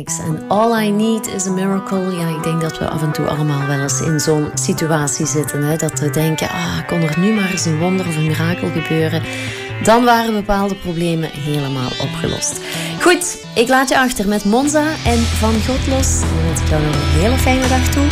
niks. En all I need is a miracle. Ja, ik denk dat we af en toe allemaal wel eens in zo'n situatie zitten. Hè? Dat we denken, kon er nu maar eens een wonder of een mirakel gebeuren. Dan waren bepaalde problemen helemaal opgelost. Goed, ik laat je achter met Monza en Van God los. Dan wens ik jou nog een hele fijne dag toe.